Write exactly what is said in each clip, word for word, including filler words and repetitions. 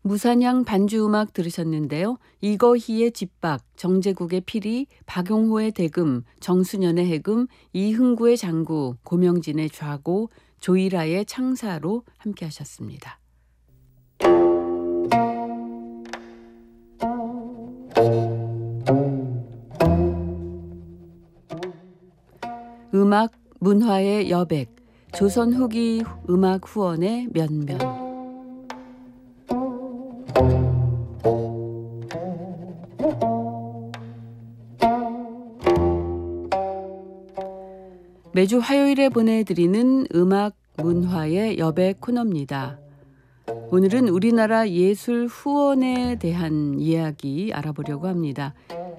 무사냥 반주음악 들으셨는데요. 이거희의 집박, 정제국의 피리, 박용호의 대금, 정수년의 해금, 이흥구의 장구, 고명진의 좌고, 조이라의 창사로 함께 하셨습니다. 음악, 문화의 여백, 조선 후기 음악 후원의 면면. 매주 화요일에 보내드리는 음악, 문화의 여백 코너입니다. 오늘은 우리나라 예술 후원에 대한 이야기 알아보려고 합니다.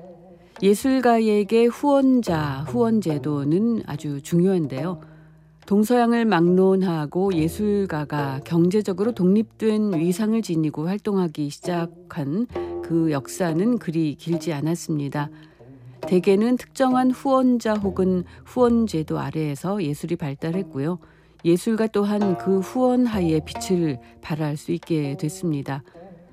예술가에게 후원자, 후원 제도는 아주 중요한데요. 동서양을 막론하고 예술가가 경제적으로 독립된 위상을 지니고 활동하기 시작한 그 역사는 그리 길지 않았습니다. 대개는 특정한 후원자 혹은 후원 제도 아래에서 예술이 발달했고요. 예술가 또한 그 후원 하에 빛을 발할 수 있게 됐습니다.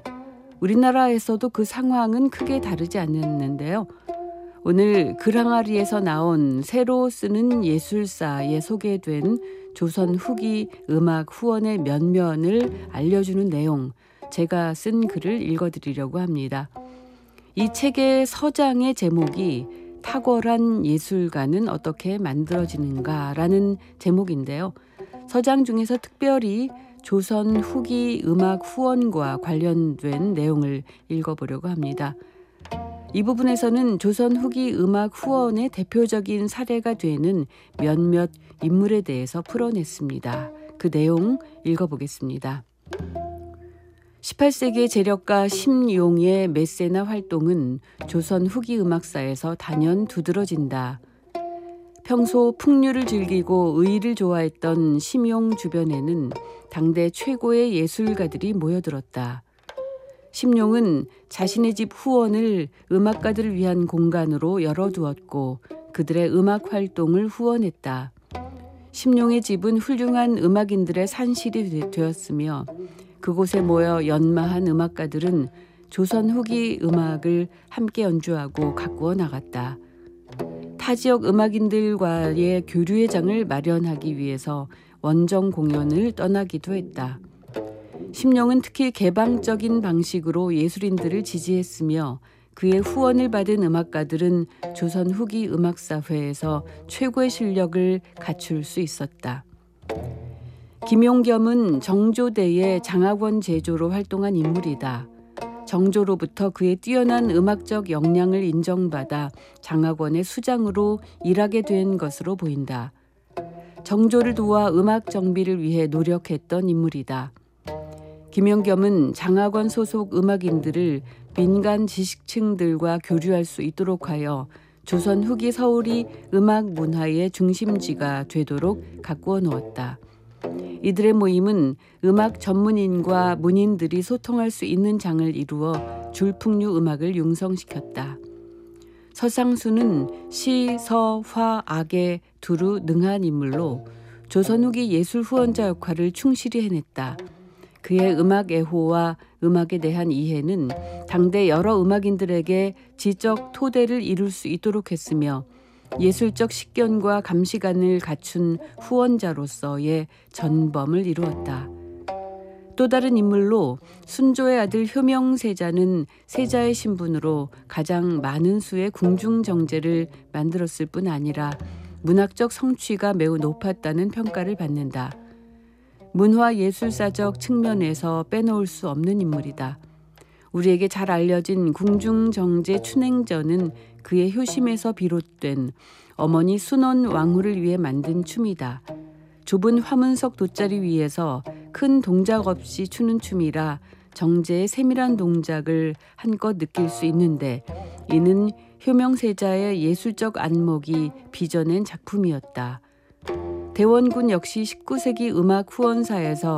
우리나라에서도 그 상황은 크게 다르지 않았는데요. 오늘 글항아리에서 나온 새로 쓰는 예술사에 소개된 조선 후기 음악 후원의 면면을 알려주는 내용, 제가 쓴 글을 읽어드리려고 합니다. 이 책의 서장의 제목이 탁월한 예술가는 어떻게 만들어지는가라는 제목인데요. 서장 중에서 특별히 조선 후기 음악 후원과 관련된 내용을 읽어보려고 합니다. 이 부분에서는 조선 후기 음악 후원의 대표적인 사례가 되는 몇몇 인물에 대해서 풀어냈습니다. 그 내용 읽어보겠습니다. 십팔 세기의 재력가 심용의 메세나 활동은 조선 후기 음악사에서 단연 두드러진다. 평소 풍류를 즐기고 의를 좋아했던 심용 주변에는 당대 최고의 예술가들이 모여들었다. 심용은 자신의 집 후원을 음악가들을 위한 공간으로 열어두었고 그들의 음악 활동을 후원했다. 심용의 집은 훌륭한 음악인들의 산실이 되었으며 그곳에 모여 연마한 음악가들은 조선 후기 음악을 함께 연주하고 가꾸어 나갔다. 타 지역 음악인들과의 교류의 장을 마련하기 위해서 원정 공연을 떠나기도 했다. 심용은 특히 개방적인 방식으로 예술인들을 지지했으며 그의 후원을 받은 음악가들은 조선 후기 음악사회에서 최고의 실력을 갖출 수 있었다. 김용겸은 정조대의 장학원 제조로 활동한 인물이다. 정조로부터 그의 뛰어난 음악적 역량을 인정받아 장학원의 수장으로 일하게 된 것으로 보인다. 정조를 도와 음악 정비를 위해 노력했던 인물이다. 김용겸은 장학원 소속 음악인들을 민간 지식층들과 교류할 수 있도록 하여 조선 후기 서울이 음악 문화의 중심지가 되도록 가꾸어 놓았다. 이들의 모임은 음악 전문인과 문인들이 소통할 수 있는 장을 이루어 줄풍류 음악을 융성시켰다. 서상수는 시, 서, 화, 악에 두루 능한 인물로 조선 후기 예술 후원자 역할을 충실히 해냈다. 그의 음악 애호와 음악에 대한 이해는 당대 여러 음악인들에게 지적 토대를 이룰 수 있도록 했으며 예술적 식견과 감시관을 갖춘 후원자로서의 전범을 이루었다. 또 다른 인물로 순조의 아들 효명세자는 세자의 신분으로 가장 많은 수의 궁중정제를 만들었을 뿐 아니라 문학적 성취가 매우 높았다는 평가를 받는다. 문화예술사적 측면에서 빼놓을 수 없는 인물이다. 우리에게 잘 알려진 궁중정제 춘행전은 그의 효심에서 비롯된 어머니 순원 왕후를 위해 만든 춤이다. 좁은 화문석 돗자리 위에서 큰 동작 없이 추는 춤이라 정제의 세밀한 동작을 한껏 느낄 수 있는데 이는 효명세자의 예술적 안목이 빚어낸 작품이었다. 대원군 역시 십구 세기 음악 후원사에서